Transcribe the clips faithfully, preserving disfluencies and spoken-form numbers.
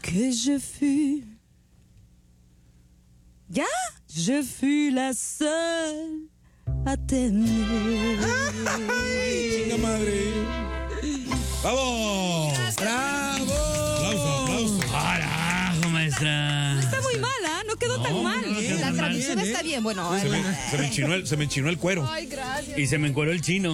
que je fus. ¿Ya? Je fus la seule a tener. ¡Ay, chinga madre! ¡Vamos! ¡Bravo! ¡Aplauso, aplauso! ¡Carajo, maestra! No está muy mala, no quedó No, tan mal. no, no quedó La tan mal. traducción Bien, está ¿eh? bien. Bueno, Se me, eh, se me enchinó el, se me enchinó el cuero. ay, gracias. Y se me encueró el chino.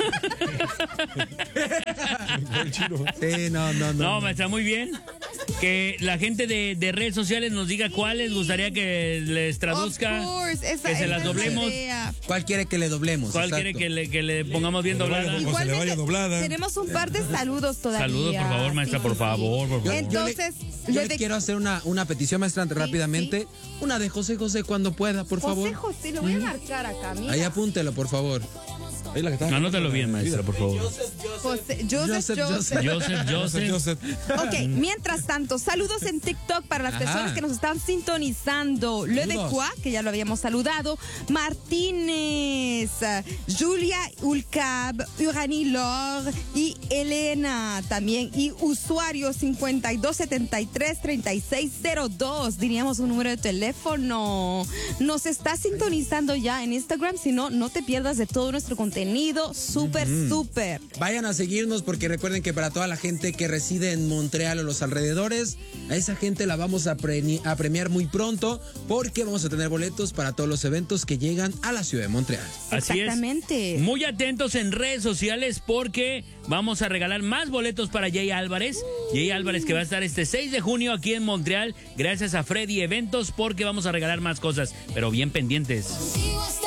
El chino. Sí, no, no, no. No, maestra, muy bien. Que la gente de, de redes sociales nos diga cuál les gustaría que les traduzca. Of course, esa- que se esa las es la doblemos. idea. ¿Cuál quiere que le doblemos? ¿Cuál Exacto. quiere que le, que le pongamos bien Que le vaya doblada? doblada. O se le vaya doblada. Tenemos un par de saludos todavía. Saludos, por favor, maestra, Sí, por sí, favor, por sí. favor. Entonces, Yo lo le de quiero hacer una, una petición, maestra, rápidamente. Una de José José cuando pueda, por favor. José José, lo voy a marcar acá, mira. Ahí apúntelo, por favor. Ahí la que está. Anótalo bien, maestra, por favor. José, Joseph, Joseph, Joseph. Joseph, Joseph, Joseph. Joseph. Ok, mientras tanto, saludos en TikTok para las Ajá. personas que nos están sintonizando. Le de Saludos. Cuá, que ya lo habíamos saludado. Martínez, Julia Ulcab, Urani Lor y Elena también. Y usuario cincuenta y dos setenta y tres treinta y seis cero dos, diríamos un número de teléfono. Nos está sintonizando ya en Instagram, si no, no te pierdas de todo nuestro contenido. Súper, súper. Vayan a seguirnos porque recuerden que para toda la gente que reside en Montreal o los alrededores, a esa gente la vamos a, preni- a premiar muy pronto porque vamos a tener boletos para todos los eventos que llegan a la ciudad de Montreal. Así Exactamente. es. Muy atentos en redes sociales porque vamos a regalar más boletos para Jay Álvarez. Jay Álvarez que va a estar este seis de junio aquí en Montreal gracias a Freddy Eventos porque vamos a regalar más cosas, pero bien pendientes. Contigo